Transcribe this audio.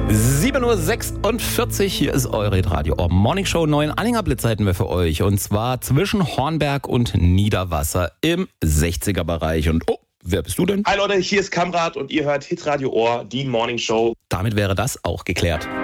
7:46 Uhr, hier ist eure Radio Morning Show. 9 Allinger Blitz hätten wir für euch. Und zwar zwischen Hornberg und Niederwasser im 60er-Bereich. Und wer bist du denn? Hi Leute, hier ist Kamrat und ihr hört Hitradio Ohr, die Morning Show. Damit wäre das auch geklärt.